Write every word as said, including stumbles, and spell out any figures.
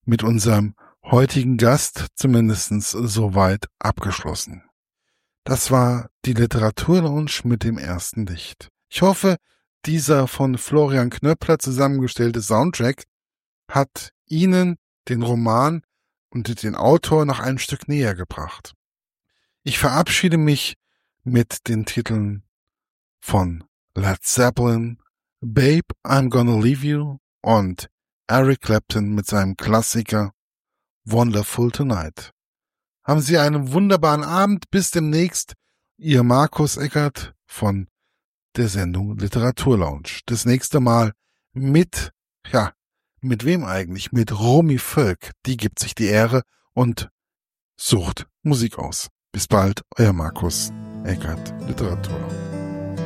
mit unserem heutigen Gast zumindest soweit abgeschlossen. Das war die Literaturlounge mit dem ersten Licht. Ich hoffe, dieser von Florian Knöppler zusammengestellte Soundtrack hat Ihnen den Roman und den Autor noch ein Stück näher gebracht. Ich verabschiede mich mit den Titeln von Led Zeppelin, Babe, I'm Gonna Leave You und Eric Clapton mit seinem Klassiker Wonderful Tonight. Haben Sie einen wunderbaren Abend. Bis demnächst. Ihr Markus Eckert von der Sendung Literaturlounge. Das nächste Mal mit, ja, mit wem eigentlich? Mit Romy Völk. Die gibt sich die Ehre und sucht Musik aus. Bis bald, euer Markus Eckert, Literaturlounge.